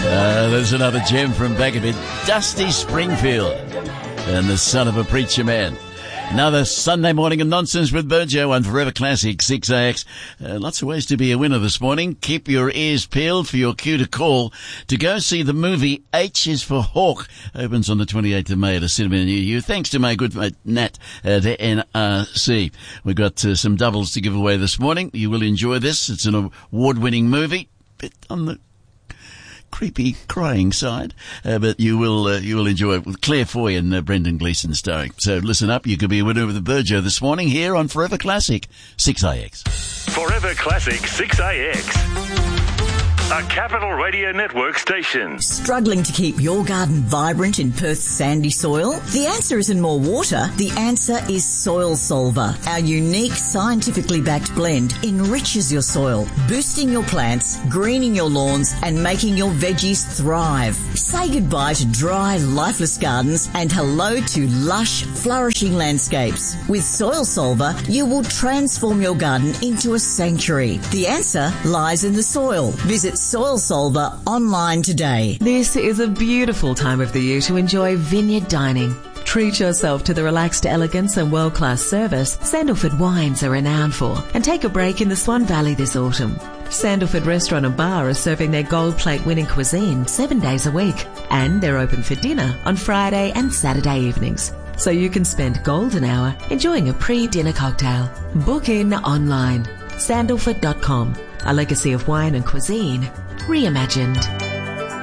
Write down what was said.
There's another gem from back a bit. Dusty Springfield and the Son of a Preacher Man. Another Sunday morning of nonsense with Burjo on Forever Classic 6AX. Lots of ways to be a winner this morning. Keep your ears peeled for your cue to call to go see the movie H is for Hawk. Opens on the 28th of May at a cinema near you. Thanks to my good mate Nat at NRC. We've got some doubles to give away this morning. You will enjoy this. It's an award-winning movie. Bit on the creepy crying side, but you will enjoy it with Claire Foy and Brendan Gleeson starring. So listen up, you could be a winner of the Burjo this morning here on Forever Classic 6AX. Forever Classic 6AX. A Capital Radio Network station. Struggling to keep your garden vibrant in Perth's sandy soil? The answer isn't more water. The answer is Soil Solver. Our unique, scientifically backed blend enriches your soil, boosting your plants, greening your lawns, and making your veggies thrive. Say goodbye to dry, lifeless gardens and hello to lush, flourishing landscapes. With Soil Solver, you will transform your garden into a sanctuary. The answer lies in the soil. Visit Soil Solver online today. This is a beautiful time of the year to enjoy vineyard dining. Treat yourself to the relaxed elegance and world-class service Sandalford Wines are renowned for, and take a break in the Swan Valley this autumn. Sandalford Restaurant and Bar are serving their gold plate winning cuisine 7 days a week, and they're open for dinner on Friday and Saturday evenings. So you can spend golden hour enjoying a pre-dinner cocktail. Book in online. Sandalford.com. A legacy of wine and cuisine reimagined.